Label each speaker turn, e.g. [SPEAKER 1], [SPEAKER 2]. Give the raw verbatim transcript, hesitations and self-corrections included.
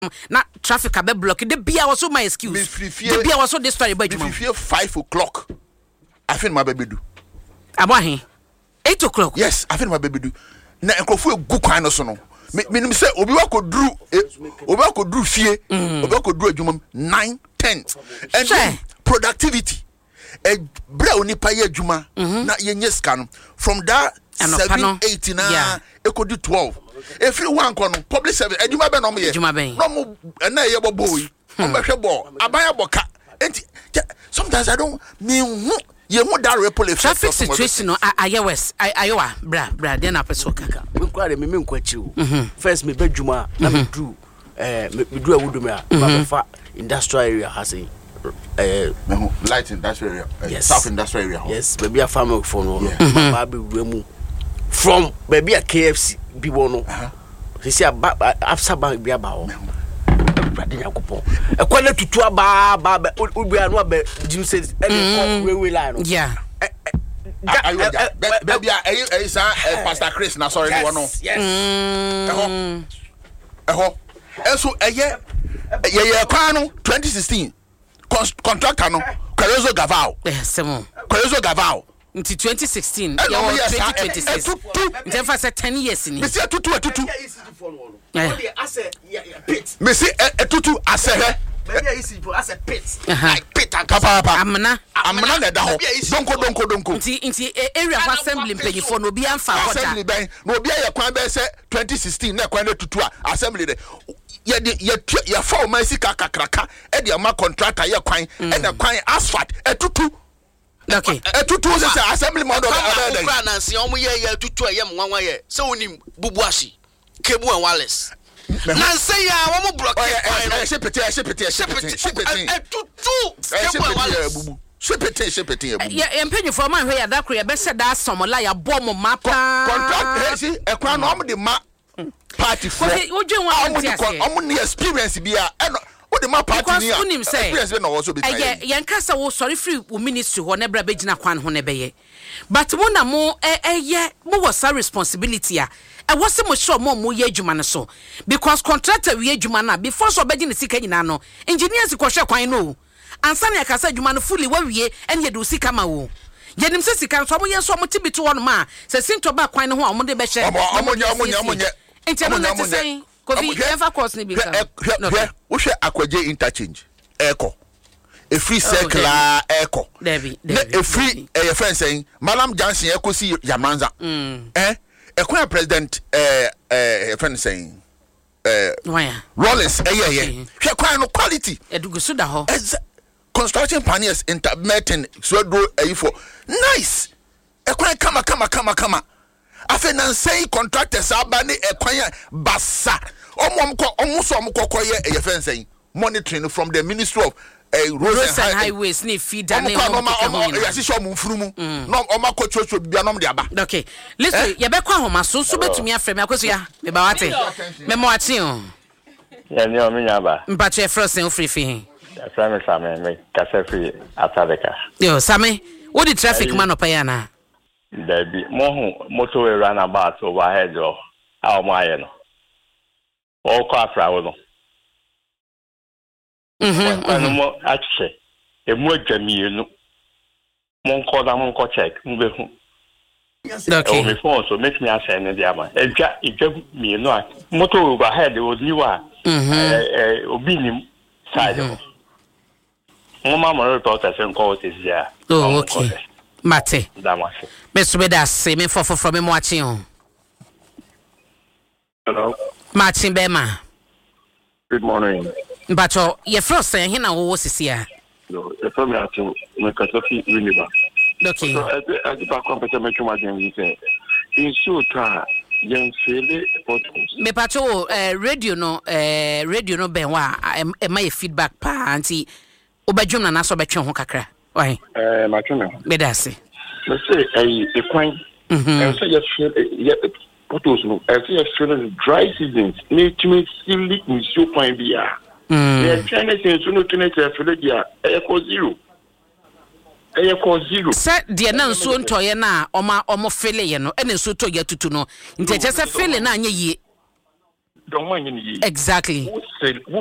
[SPEAKER 1] na traffic abe block de bia was so my excuse de bia was so this story about
[SPEAKER 2] if you five o'clock I think my baby do
[SPEAKER 1] abahin eight o'clock
[SPEAKER 2] yes I think my baby do na enkrofo egu kwan no so no me me say obi wa ko dru obi wa ko dru fie obi wa ko dru adwuma nine ten and then, productivity e bra oni pa ye adwuma na ye nyeska no from that seven eight na e ko do twelve if you want kono public service adwuma be no me ye no mo na ye bobo yi o be hwe bo abaya boka enti sometimes I don't mean you want that ripple effect.
[SPEAKER 1] Traffic situation no ayewes ayewa bra bra dey na person kaka
[SPEAKER 3] me kwa de me me nkwachi o first me bedwuma na me do eh me do awudo me a ma fa industrial area has eh
[SPEAKER 2] light industrial area
[SPEAKER 3] yes.
[SPEAKER 2] South industrial area
[SPEAKER 3] yes baby a farm for no ma be wemu from baby a K F C bi wono he say after bank bi aba ho Bradenya kupon e kwa na tutu aba ba obi anu aba jim say e we we line no
[SPEAKER 1] yeah
[SPEAKER 2] baby e say Pastor Chris na sorry no no
[SPEAKER 3] yes
[SPEAKER 2] eho eho eso eye ye ye kwa no twenty sixteen contractor no Kwarezo Gavao
[SPEAKER 1] yes mo
[SPEAKER 2] Kwarezo Gavao
[SPEAKER 1] until twenty sixteen yeah twenty twenty-six then for ten years ni
[SPEAKER 2] me say tutu tutu
[SPEAKER 3] yeah asset pit
[SPEAKER 2] me say tutu asset
[SPEAKER 3] maybe I see for asset pit
[SPEAKER 2] like pit and papa
[SPEAKER 1] amna
[SPEAKER 2] amna na da ho donko donko donko
[SPEAKER 1] nti nti area of assembly mpanyifo no bi amfa koda
[SPEAKER 2] assembly ben no bi ya kwan be say twenty sixteen na kwan na tutu a assembly de ye de ye ye fa o man sika kakraka e de ma contractor ye kwan e na kwan asphalt e tutu
[SPEAKER 1] okay
[SPEAKER 2] e tutu say assembly man do
[SPEAKER 4] ga da na nsi omo ye ye tutu ye mwanwa ye se onim bubuashi kebu and wireless na say ya wo mo block
[SPEAKER 2] e shepete e shepete e shepete
[SPEAKER 4] e tutu kebu and wireless
[SPEAKER 2] shepete shepete e bubu
[SPEAKER 1] ya empanyifo man hwe ya da kro ya be se da somola ya bom mapa
[SPEAKER 2] contract he e kwan no om de ma party for
[SPEAKER 1] ojo won antiase
[SPEAKER 2] om ni experience bia e no o de ma party ni experience be no wo so be
[SPEAKER 1] eh yen kasa wo sorry free wo ministry ho na bra be gina kwan ho ne be ye but mo na mo eh ye mo was a responsibility a e wo se mo sure mo mo ye adwuma ne so because contractor we adwuma na before so be gina sika nyina no engineers ko hwe kwan no ansa na yakasa adwuma no fully wa wie ene ye do sika ma wo yenim se sika so mo ye so mo tibito won ma se sinto ba kwan ne ho a mo de be hye
[SPEAKER 2] mo nya mo nya mo nya
[SPEAKER 1] enti mo na say Kofi never cost ni bika
[SPEAKER 2] no wo hwe akwaje interchange eko a free circular eko
[SPEAKER 1] Debbie
[SPEAKER 2] a free eh friend saying Malam Johnson eko si Yamanza eh ekwa president eh eh friend saying eh Rollins eh yeah hwe kwan no quality
[SPEAKER 1] edugusu da ho
[SPEAKER 2] construction pioneers intermittent so do eh for nice ekwa kama kama kama kama afi na say contractors abane ekwan basa omom ko omuso omkokọ ye e fence monitoring from the Ministry of uh, Roads and
[SPEAKER 1] Highways ni feeder na
[SPEAKER 2] omo ya si show mfurumu no oma ko chocho bia no de aba
[SPEAKER 1] okay listen ye be kwa homa so so betumi afrem akoso ya me ba wate me mo ati o
[SPEAKER 5] ya ni o me nya ba
[SPEAKER 1] mpacho e frozen free free
[SPEAKER 5] ya frame same me kase free atadeka
[SPEAKER 1] yo same what the traffic man opa ya na
[SPEAKER 5] there be mo motor we run about overhead o how mo aye no o ko afra wo no mhm ano mo ache e mo adwami no mo nko da mo nko check mo be hu
[SPEAKER 1] okay
[SPEAKER 5] o me phone so make me assign the ama edwa edwa mi no a motor overhead o ni wa
[SPEAKER 1] mhm
[SPEAKER 5] eh obi ni side mo ma mo report say nko o tisia
[SPEAKER 1] oh okay mate
[SPEAKER 5] damase
[SPEAKER 1] Mister Beda say me for for me mo achi o
[SPEAKER 5] hello
[SPEAKER 1] Martin Bema.
[SPEAKER 5] Good morning.
[SPEAKER 1] But your first saying here now was here.
[SPEAKER 5] No, the problem is to make a coffee reliever.
[SPEAKER 1] Okay.
[SPEAKER 5] So I I back up to make my game say. In so car, young fele photos.
[SPEAKER 1] Me pacho eh radio no eh radio no ben wa e my feedback pa anti obadwum na na so betwe ho kakra. Why?
[SPEAKER 5] Eh ma twa me.
[SPEAKER 1] Beda say.
[SPEAKER 5] Let's say eh e kwan. Mhm. So you feel photos no I see a feeling dry seasons make me silly in so point bia mm yeah China say so no tune say feel dia e ko zero e ko zero
[SPEAKER 1] say dia na nso ntoye na oma omo feel ye no e na nso to ya tutu no nti che say feel na anya yie
[SPEAKER 5] don't mind any.
[SPEAKER 1] Exactly.
[SPEAKER 5] Who said